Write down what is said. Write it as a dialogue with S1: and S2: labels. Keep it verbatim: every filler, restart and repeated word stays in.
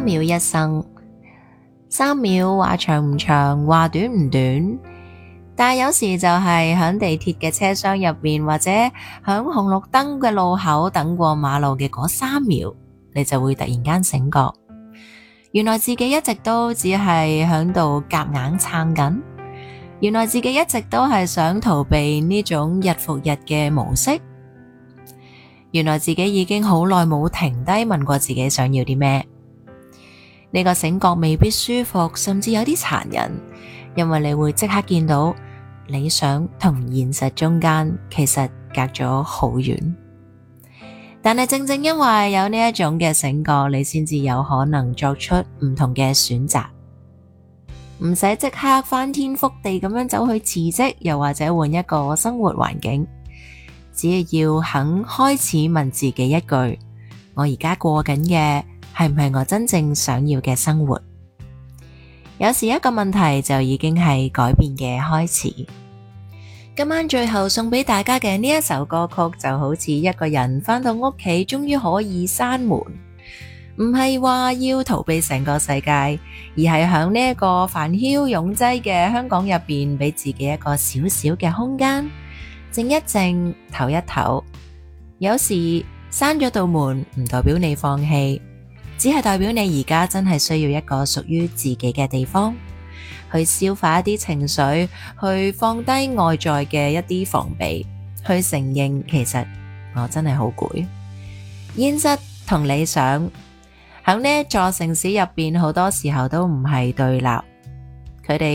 S1: 秒一生，三秒話長唔長，話短唔短，但係有時就係響地鐵嘅車廂入面，或者響紅綠燈嘅路口等過馬路嘅嗰三秒，你就會突然間醒覺，原來自己一直都只係響度夾硬撐緊，原來自己一直都係想逃避呢種日復日嘅模式，原來自己已經好耐冇停低問過自己想要啲咩。呢個醒覺未必舒服，甚至有啲殘忍，因為你會即刻見到理想同現實中間其實隔咗好遠。但係正正因為有呢一種嘅醒覺，你先至有可能作出唔同嘅選擇，唔使即刻翻天覆地咁樣走去辭職，又或者換一個生活環境，只要肯開始問自己一句：我而家過緊嘅係唔係我真正想要嘅生活？有時一個問題就已經係改變嘅開始。今晚最後送俾大家嘅呢一首歌曲，就好似一個人返到屋企，終於可以閂門，唔係話要逃避成個世界，而係響呢一個煩囂擁擠嘅香港入邊，俾自己一個小小嘅空間，靜一靜，唞一唞。有時閂咗道門唔代表你放棄，只係代表你而家真係需要一個屬於自己嘅地方，去消化一啲情緒，去放低外在嘅一啲防備，去承認其實我真係好攰。現實同理想喺呢一座城市入邊，好多時候都唔係對立，佢哋